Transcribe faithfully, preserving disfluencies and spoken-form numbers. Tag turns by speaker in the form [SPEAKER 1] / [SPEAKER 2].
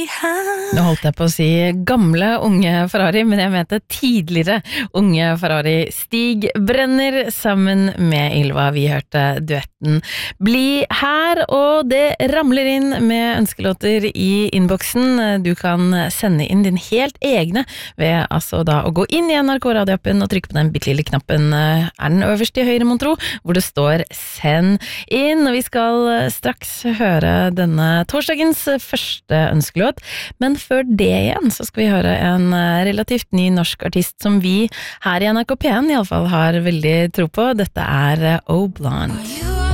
[SPEAKER 1] Nå holdt jeg på å si gamle unge Ferrari, men jeg mente tidligere unge Ferrari. Stig Brenner sammen med Ylva. Vi hørte duetten Bli her, og det ramler inn med ønskelåter i innboksen. Du kan sende inn din helt egne ved altså da å gå inn i N R K radioappen og trykke på den bittelille knappen, er den øverst i høyre montro, hvor det står send inn. Og vi skal straks høre denne torsdagens første ønskelåt. Men før det igjen så skal vi høre en relativt ny norsk artist som vi her i N R K P en i alle fall har veldig tro på. Dette er O Blonde.